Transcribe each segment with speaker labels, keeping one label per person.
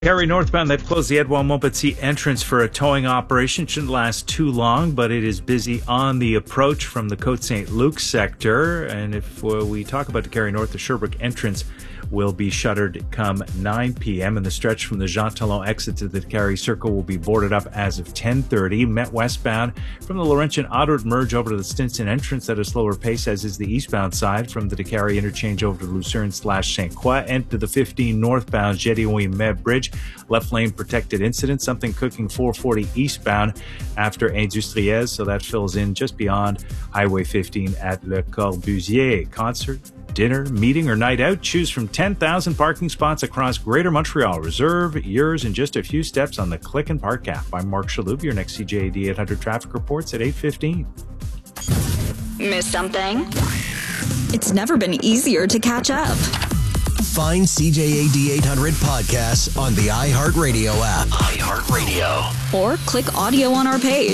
Speaker 1: Harry northbound, they've closed the Edouard Montpetit entrance for a towing operation. Shouldn't last too long, but it is busy on the approach from the Côte Saint-Luc sector. And if we talk about the Carry North, the Sherbrooke entrance will be shuttered come 9 p.m. and the stretch from the Jean Talon exit to the Carry Circle will be boarded up as of 10:30. Met westbound from the Laurentian Autoroute merge over to the Stinson entrance at a slower pace, as is the eastbound side from the Décarie interchange over to Lucerne/St. Croix and to the 15 northbound Jedioin-Meb Bridge. Left lane protected incident, something cooking 440 eastbound after Industrielle, so that fills in just beyond Highway 15 at Le Corbusier. Concert, dinner, meeting, or night out, choose from 10,000 parking spots across Greater Montreal. Reserve yours in just a few steps on the Click and Park app. I'm Mark Shalhoub. Your next CJAD 800 traffic reports at 8:15.
Speaker 2: Miss something? It's never been easier to catch up.
Speaker 3: Find CJAD 800 podcasts on the iHeartRadio app.
Speaker 4: iHeartRadio.
Speaker 2: Or click audio on our page.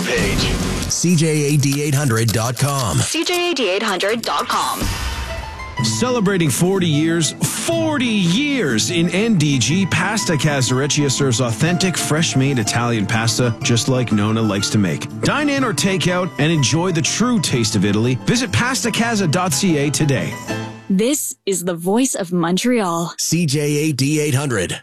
Speaker 3: CJAD800.com.
Speaker 2: CJAD800.com.
Speaker 5: Celebrating 40 years in NDG, Pasta Casareccia serves authentic, fresh-made Italian pasta just like Nona likes to make. Dine in or take out and enjoy the true taste of Italy. Visit pastacasa.ca today.
Speaker 2: This is the voice of Montreal.
Speaker 3: CJAD 800.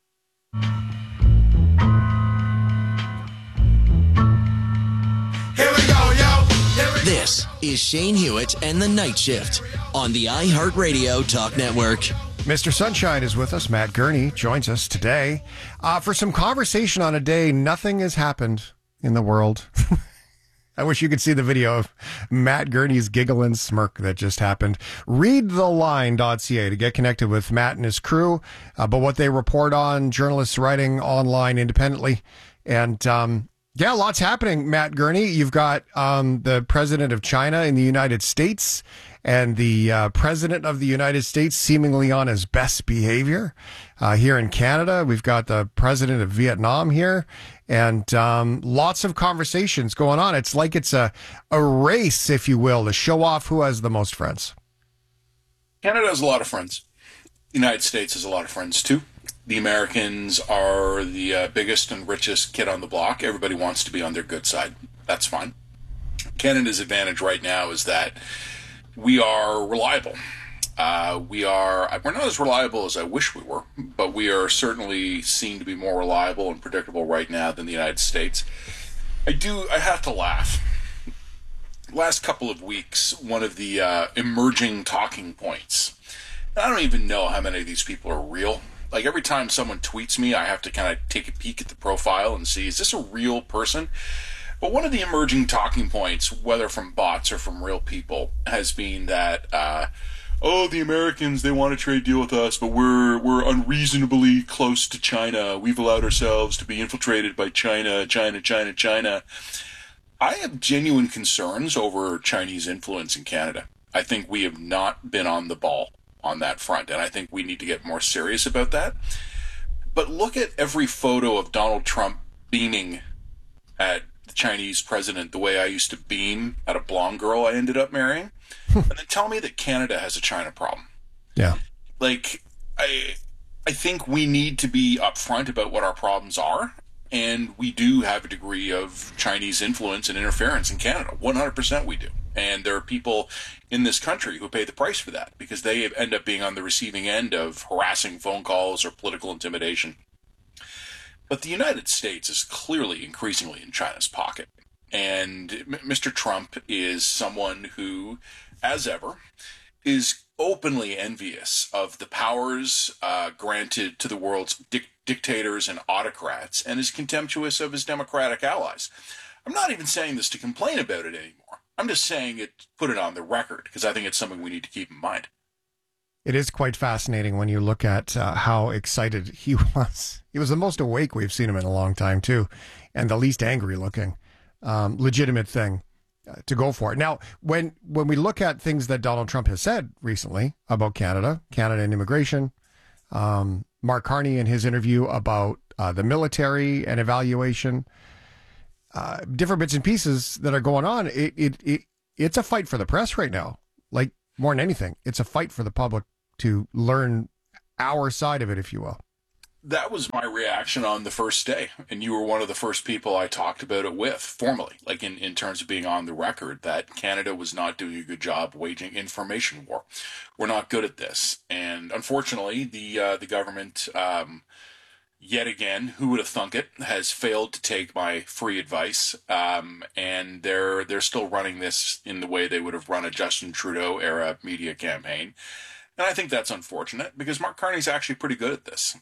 Speaker 6: Here we go, yo.
Speaker 3: This is Shane Hewitt and the Night Shift on the iHeartRadio Talk Network.
Speaker 6: Mr. Sunshine is with us. Matt Gurney joins us today for some conversation on a day nothing has happened in the world. I wish you could see the video of Matt Gurney's giggle and smirk that just happened. Readtheline.ca to get connected with Matt and his crew, but what they report on, journalists writing online independently. And yeah, lots happening, Matt Gurney. You've got the president of China in the United States and the president of the United States seemingly on his best behavior. Here in Canada, we've got the president of Vietnam here, and lots of conversations going on. It's like it's a race, if you will, to show off who has the most friends.
Speaker 7: Canada has a lot of friends. The United States has a lot of friends, too. The Americans are the biggest and richest kid on the block. Everybody wants to be on their good side. That's fine. Canada's advantage right now is that we are reliable. We're not as reliable as I wish we were, but we are certainly seen to be more reliable and predictable right now than the United States. I have to laugh. Last couple of weeks, one of the emerging talking points, I don't even know how many of these people are real. Like every time someone tweets me, I have to kind of take a peek at the profile and see, is this a real person? But one of the emerging talking points, whether from bots or from real people, has been that, the Americans, they want a trade deal with us, but we're unreasonably close to China. We've allowed ourselves to be infiltrated by China. I have genuine concerns over Chinese influence in Canada. I think we have not been on the ball on that front, and I think we need to get more serious about that. But look at every photo of Donald Trump beaming at the Chinese president the way I used to beam at a blonde girl I ended up marrying, and then tell me that Canada has a China problem.
Speaker 6: Yeah.
Speaker 7: Like, I think we need to be upfront about what our problems are, and we do have a degree of Chinese influence and interference in Canada. 100% we do. And there are people in this country who pay the price for that because they end up being on the receiving end of harassing phone calls or political intimidation. But the United States is clearly increasingly in China's pocket. And Mr. Trump is someone who, as ever, is openly envious of the powers granted to the world's dictators and autocrats and is contemptuous of his democratic allies. I'm not even saying this to complain about it anymore. I'm just saying it, put it on the record, because I think it's something we need to keep in mind.
Speaker 6: It is quite fascinating when you look at how excited he was. He was the most awake we've seen him in a long time, too, and the least angry looking. Legitimate thing to go for. Now, when we look at things that Donald Trump has said recently about Canada and immigration, Mark Carney in his interview about the military and evaluation, different bits and pieces that are going on, it's a fight for the press right now. Like, more than anything, it's a fight for the public to learn our side of it, if you will.
Speaker 7: That was my reaction on the first day. And you were one of the first people I talked about it with formally, like in terms of being on the record, that Canada was not doing a good job waging information war. We're not good at this. And unfortunately, the government, yet again, who would have thunk it, has failed to take my free advice. And they're still running this in the way they would have run a Justin Trudeau era media campaign. And I think that's unfortunate because Mark Carney's actually pretty good at this.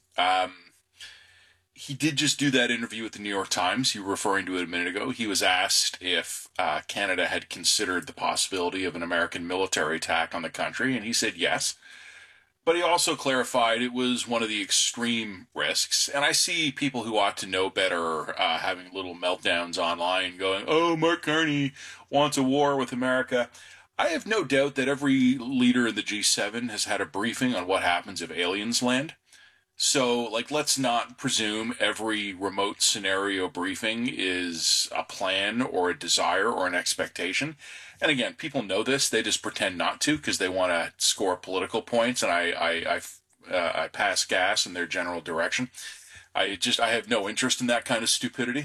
Speaker 7: He did just do that interview with the New York Times. You were referring to it a minute ago. He was asked if Canada had considered the possibility of an American military attack on the country, and he said yes. But he also clarified it was one of the extreme risks. And I see people who ought to know better having little meltdowns online going, oh, Mark Carney wants a war with America. I have no doubt that every leader in the G7 has had a briefing on what happens if aliens land. So, let's not presume every remote scenario briefing is a plan or a desire or an expectation. And again, people know this. They just pretend not to because they want to score political points. And I pass gas in their general direction. I have no interest in that kind of stupidity.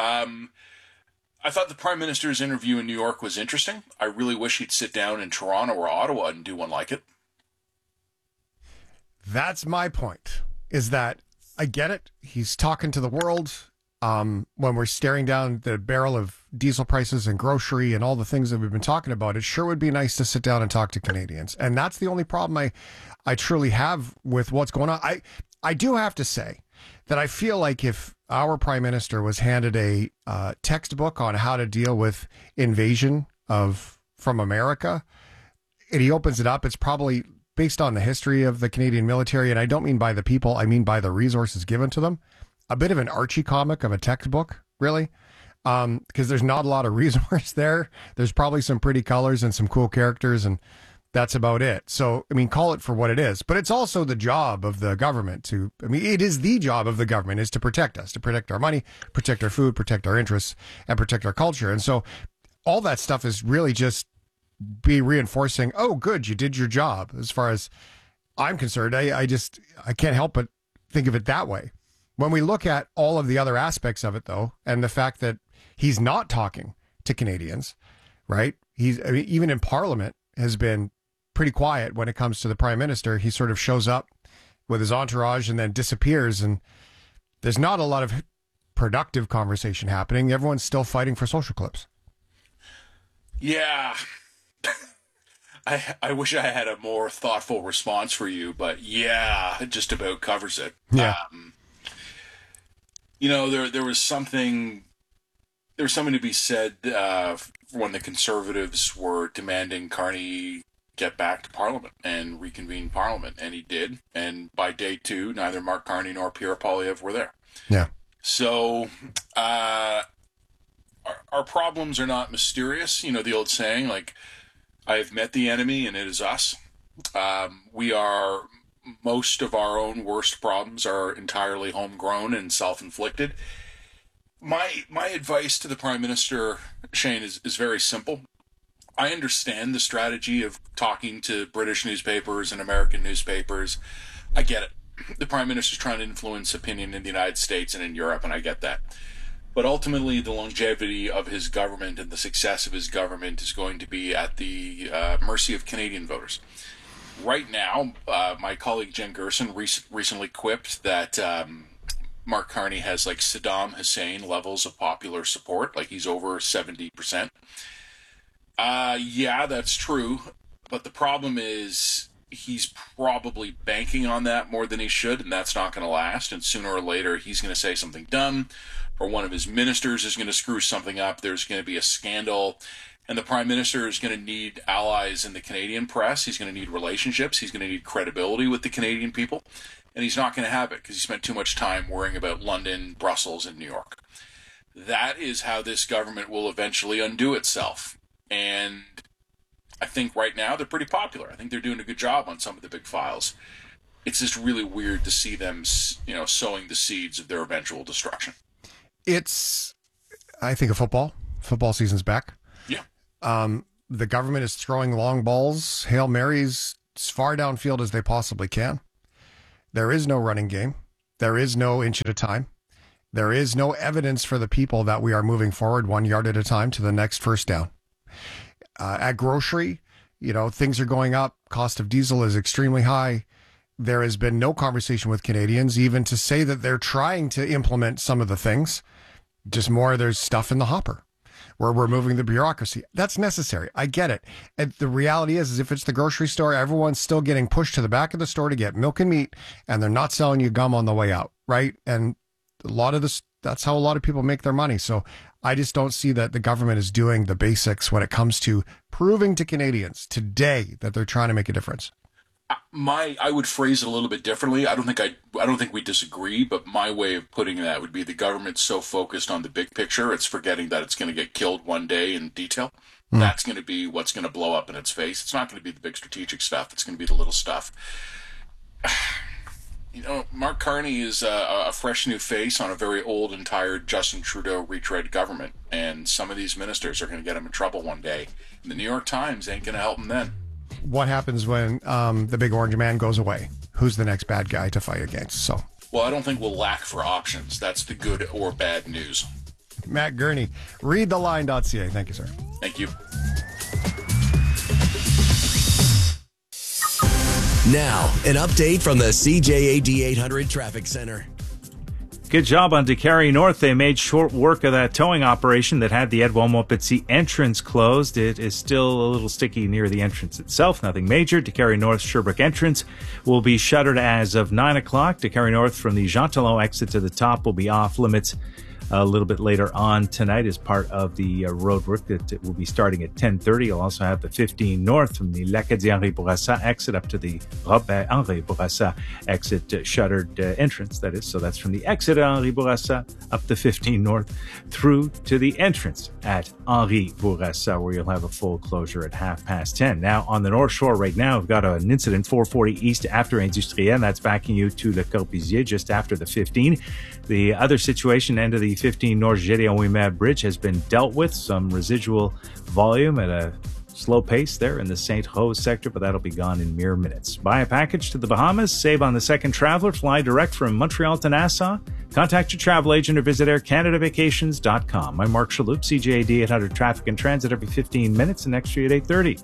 Speaker 7: I thought the Prime Minister's interview in New York was interesting. I really wish he'd sit down in Toronto or Ottawa and do one like it.
Speaker 6: That's my point, is that I get it. He's talking to the world. When we're staring down the barrel of diesel prices and grocery and all the things that we've been talking about, it sure would be nice to sit down and talk to Canadians. And that's the only problem I truly have with what's going on. I do have to say that I feel like if our prime minister was handed a textbook on how to deal with invasion from America, and he opens it up, it's probably based on the history of the Canadian military. And I don't mean by the people, I mean by the resources given to them. A bit of an Archie comic of a textbook, really, because there's not a lot of resource there. There's probably some pretty colors and some cool characters, and that's about it. So, I mean, call it for what it is. But it's also the job of the government it is the job of the government is to protect us, to protect our money, protect our food, protect our interests, and protect our culture. And so all that stuff is really just be reinforcing, oh, good, you did your job. As far as I'm concerned, I can't help but think of it that way. When we look at all of the other aspects of it, though, and the fact that he's not talking to Canadians, right? Even in Parliament has been pretty quiet when it comes to the Prime Minister. He sort of shows up with his entourage and then disappears, and there's not a lot of productive conversation happening. Everyone's still fighting for social clips.
Speaker 7: Yeah. I wish I had a more thoughtful response for you, but yeah, it just about covers it.
Speaker 6: Yeah.
Speaker 7: There was something to be said when the Conservatives were demanding Carney get back to Parliament and reconvene Parliament, and he did. And by day 2, neither Mark Carney nor Pierre Poilievre were there.
Speaker 6: Yeah.
Speaker 7: So our problems are not mysterious. You know the old saying, I have met the enemy and it is us. Most of our own worst problems are entirely homegrown and self-inflicted. My advice to the Prime Minister, Shane, is very simple. I understand the strategy of talking to British newspapers and American newspapers. I get it. The Prime Minister's trying to influence opinion in the United States and in Europe, and I get that. But ultimately, the longevity of his government and the success of his government is going to be at the mercy of Canadian voters. Right now, my colleague Jen Gerson recently quipped that Mark Carney has Saddam Hussein levels of popular support, he's over 70%. Yeah, that's true. But the problem is he's probably banking on that more than he should, and that's not going to last. And sooner or later, he's going to say something dumb, or one of his ministers is going to screw something up. There's going to be a scandal. And the Prime Minister is going to need allies in the Canadian press. He's going to need relationships. He's going to need credibility with the Canadian people. And he's not going to have it because he spent too much time worrying about London, Brussels, and New York. That is how this government will eventually undo itself. And I think right now they're pretty popular. I think they're doing a good job on some of the big files. It's just really weird to see them, sowing the seeds of their eventual destruction.
Speaker 6: I think of football. Football season's back.
Speaker 7: Yeah.
Speaker 6: The government is throwing long balls, Hail Marys, as far downfield as they possibly can. There is no running game. There is no inch at a time. There is no evidence for the people that we are moving forward 1 yard at a time to the next first down. At grocery, things are going up. Cost of diesel is extremely high. There has been no conversation with Canadians, even to say that they're trying to implement some of the things. Just more, there's stuff in the hopper where we're moving the bureaucracy. That's necessary. I get it. And the reality is if it's the grocery store, everyone's still getting pushed to the back of the store to get milk and meat, and they're not selling you gum on the way out, right? And that's how a lot of people make their money. So I just don't see that the government is doing the basics when it comes to proving to Canadians today that they're trying to make a difference.
Speaker 7: I would phrase it a little bit differently. I don't think we disagree, but my way of putting that would be the government's so focused on the big picture, it's forgetting that it's going to get killed one day in detail. That's going to be what's going to blow up in its face. It's not going to be the big strategic stuff. It's going to be the little stuff. Mark Carney is a fresh new face on a very old and tired Justin Trudeau retread government, and some of these ministers are going to get him in trouble one day. And the New York Times ain't going to help him then.
Speaker 6: What happens when the big orange man goes away? Who's the next bad guy to fight against?
Speaker 7: Well, I don't think we'll lack for options. That's the good or bad news.
Speaker 6: Matt Gurney, readtheline.ca. Thank you, sir.
Speaker 7: Thank you.
Speaker 3: Now, an update from the CJAD 800 Traffic Center.
Speaker 1: Good job on DeCarry North. They made short work of that towing operation that had the Edouard Montpetit entrance closed. It is still a little sticky near the entrance itself. Nothing major. DeCarry North Sherbrooke entrance will be shuttered as of 9 o'clock. DeCarry North from the Jean Talon exit to the top will be off limits a little bit later on tonight as part of the road work that will be starting at 10:30. You'll also have the 15 North from the L'Acadie-Henri Bourassa exit up to the Robert-Henri Bourassa exit shuttered entrance, that is. So that's from the exit at Henri Bourassa up the 15 North through to the entrance at Henri Bourassa, where you'll have a full closure at 10:30. Now, on the North Shore right now, we've got an incident 440 east after Industriel. That's backing you to Le Corbusier just after the 15. The other situation, end of the 15 North Gédéon Ouimet Bridge, has been dealt with. Some residual volume at a slow pace there in the St. Rose sector, but that'll be gone in mere minutes. Buy a package to the Bahamas, save on the second traveler, fly direct from Montreal to Nassau. Contact your travel agent or visit aircanadavacations.com. I'm Mark Shalhoub, CJAD 800 Traffic and Transit every 15 minutes and next year at 8:30.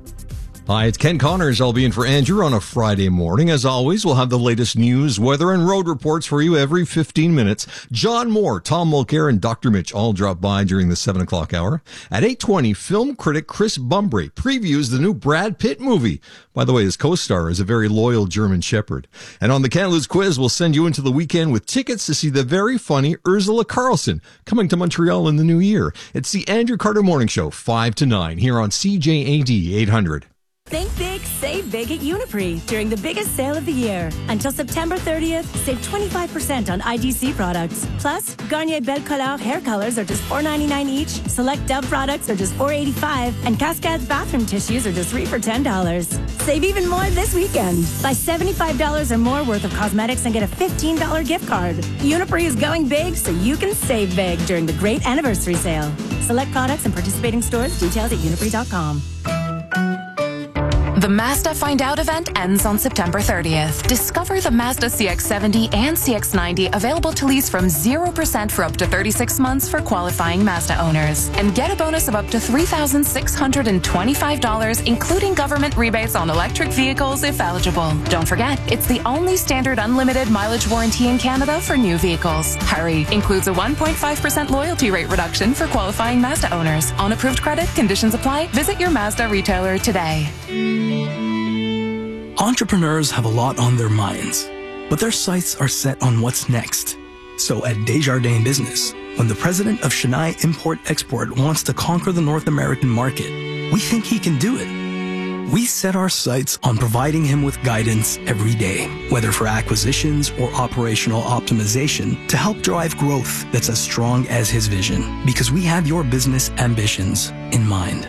Speaker 4: Hi, it's Ken Connors. I'll be in for Andrew on a Friday morning. As always, we'll have the latest news, weather, and road reports for you every 15 minutes. John Moore, Tom Mulcair, and Dr. Mitch all drop by during the 7 o'clock hour. At 8:20, film critic Chris Bumbray previews the new Brad Pitt movie. By the way, his co-star is a very loyal German Shepherd. And on the Can't Lose quiz, we'll send you into the weekend with tickets to see the very funny Ursula Carlson coming to Montreal in the new year. It's the Andrew Carter Morning Show, 5 to 9, here on CJAD 800.
Speaker 8: Think big, save big at Uniprix during the biggest sale of the year. Until September 30th, save 25% on IDC products. Plus, Garnier Belle Couleur hair colors are just $4.99 each. Select Dove products are just $4.85. And Cascades bathroom tissues are just $3 for $10. Save even more this weekend. Buy $75 or more worth of cosmetics and get a $15 gift card. Uniprix is going big so you can save big during the great anniversary sale. Select products and participating stores. Details at uniprix.com.
Speaker 9: The Mazda Find Out event ends on September 30th. Discover the Mazda CX-70 and CX-90 available to lease from 0% for up to 36 months for qualifying Mazda owners. And get a bonus of up to $3,625, including government rebates on electric vehicles if eligible. Don't forget, it's the only standard unlimited mileage warranty in Canada for new vehicles. Hurry! Includes a 1.5% loyalty rate reduction for qualifying Mazda owners. On approved credit, conditions apply. Visit your Mazda retailer today.
Speaker 10: Entrepreneurs have a lot on their minds, but their sights are set on what's next. So at Desjardins Business, when the president of Chennai Import-Export wants to conquer the North American market, we think he can do it. We set our sights on providing him with guidance every day, whether for acquisitions or operational optimization, to help drive growth that's as strong as his vision, because we have your business ambitions in mind.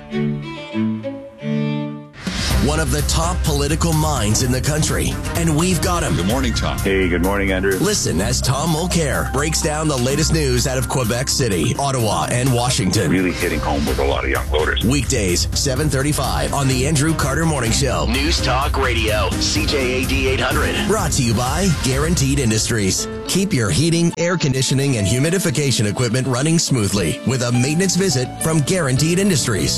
Speaker 3: One of the top political minds in the country, and we've got him.
Speaker 11: Good morning, Tom. Hey, good morning, Andrew.
Speaker 3: Listen as Tom Mulcair breaks down the latest news out of Quebec City, Ottawa, and Washington.
Speaker 11: Really hitting home with a lot of young voters.
Speaker 3: Weekdays, 7:35 on the Andrew Carter Morning Show. News Talk Radio, CJAD 800. Brought to you by Guaranteed Industries. Keep your heating, air conditioning, and humidification equipment running smoothly with a maintenance visit from Guaranteed Industries.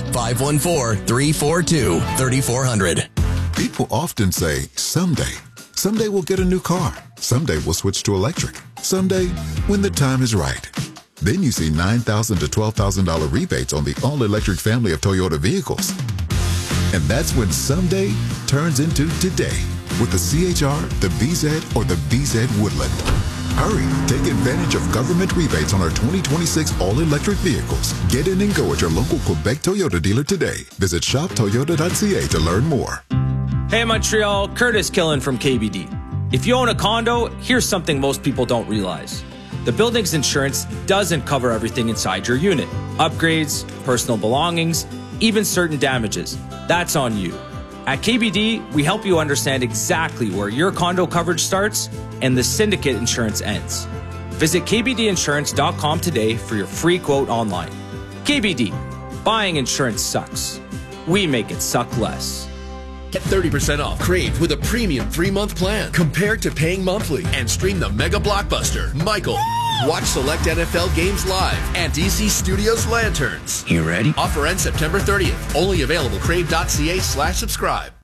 Speaker 3: 514-342-3400.
Speaker 12: People often say, someday. Someday we'll get a new car. Someday we'll switch to electric. Someday, when the time is right. Then you see $9,000 to $12,000 rebates on the all-electric family of Toyota vehicles. And that's when someday turns into today with the CHR, the BZ, or the BZ Woodland. Hurry, take advantage of government rebates on our 2026 all-electric vehicles. Get in and go at your local Quebec Toyota dealer today. Visit shoptoyota.ca to learn more.
Speaker 13: Hey Montreal, Curtis Killen from KBD. If you own a condo, here's something most people don't realize. The building's insurance doesn't cover everything inside your unit. Upgrades, personal belongings, even certain damages. That's on you. At KBD, we help you understand exactly where your condo coverage starts and the syndicate insurance ends. Visit kbdinsurance.com today for your free quote online. KBD, buying insurance sucks. We make it suck less.
Speaker 14: Get 30% off Crave with a premium 3-month plan compared to paying monthly, and stream the mega blockbuster, Michael. Watch select NFL games live and DC Studios Lanterns.
Speaker 15: You ready?
Speaker 14: Offer ends September 30th. Only available crave.ca/subscribe.